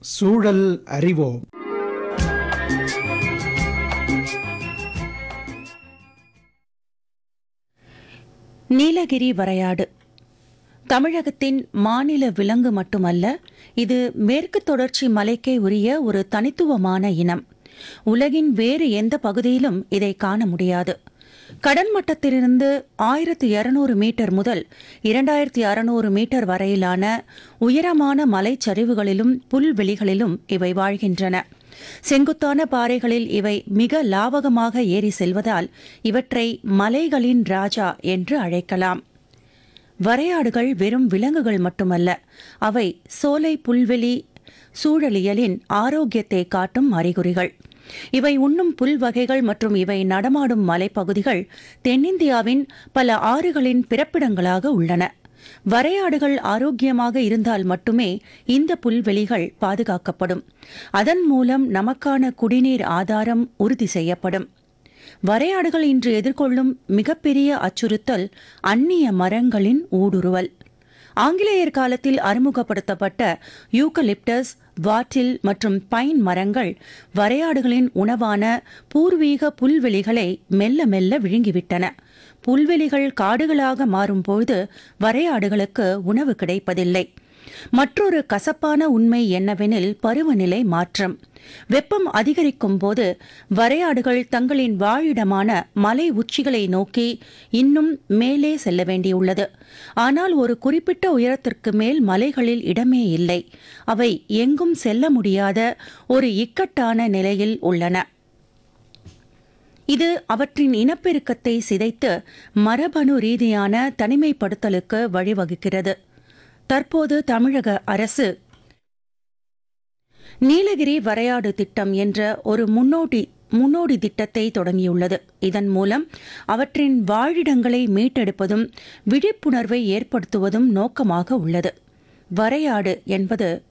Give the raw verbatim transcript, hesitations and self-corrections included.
சூழல் அறிவோம். நீலகிரி வரையாடு தமிழகத்தின் மாநில விலங்கு மட்டுமல்ல, இது மேற்கு தொடர்ச்சி மலைக்கே உரிய ஒரு தனித்துவமான இனம். உலகின் வேறு எந்த பகுதியிலும் இதை காண முடியாது. கடல் மட்டத்திலிருந்து ஆயிரத்து இருநூறு மீட்டர் முதல் இரண்டாயிரத்தி அறுநூறு மீட்டர் வரையிலான உயரமான மலைச்சரிவுகளிலும் புல்வெளிகளிலும் இவை வாழ்கின்றன. செங்குத்தான பாறைகளில் இவை மிக லாவகமாக ஏறி செல்வதால் இவற்றை மலைகளின் ராஜா என்று அழைக்கலாம். வரையாடுகள் வெறும் விலங்குகள் மட்டுமல்ல, அவை சோலை புல்வெளி சூழலியலின் ஆரோக்கியத்தை காட்டும் அறிகுறிகள். இவை உண்ணும் புல் வகைகள் மற்றும் இவை நடமாடும் மலைப்பகுதிகள் தென்னிந்தியாவின் பல ஆறுகளின் பிறப்பிடங்களாக உள்ளன. வரையாடுகள் ஆரோக்கியமாக இருந்தால் மட்டுமே இந்த புல்வெளிகள் பாதுகாக்கப்படும். அதன் மூலம் நமக்கான குடிநீர் ஆதாரம் உறுதி செய்யப்படும். வரையாடுகள் இன்று எதிர்கொள்ளும் மிகப்பெரிய அச்சுறுத்தல் அந்நிய மரங்களின் ஊடுருவல். ஆங்கிலேயர் காலத்தில் அறிமுகப்படுத்தப்பட்ட யூகலிப்டஸ், வாட்டில் மற்றும் பைன் மரங்கள் வரையாடுகளின் உணவான பூர்வீக புல்வெளிகளை மெல்ல மெல்ல விழுங்கிவிட்டன. புல்வெளிகள் காடுகளாக மாறும்போது வரையாடுகளுக்கு உணவு கிடைப்பதில்லை. மற்றொரு கசப்பான உண்மை என்னவெனில் பருவநிலை மாற்றம். வெப்பம் அதிகரிக்கும் போது வரையாடுகள் தங்களின் வாழிடமான மலை உச்சிகளை நோக்கி இன்னும் மேலே செல்ல வேண்டியுள்ளது. ஆனால் ஒரு குறிப்பிட்ட உயரத்திற்கு மேல் மலைகளில் இடமே இல்லை. அவை எங்கும் செல்ல முடியாத ஒரு இக்கட்டான நிலையில் உள்ளன. இது அவற்றின் இனப்பெருக்கத்தை சிதைத்து மரபணு ரீதியான தனிமைப்படுத்தலுக்கு வழிவகுக்கிறது. தற்போது தமிழக அரசு நீலகிரி வரையாடு திட்டம் என்ற ஒரு முன்னோடி முன்னோடி திட்டத்தை தொடங்கியுள்ளது. இதன் மூலம் அவற்றின் வாழிடங்களை மீட்டெடுப்பதும் விழிப்புணர்வை ஏற்படுத்துவதும் நோக்கமாக உள்ளது. வரையாடு என்பது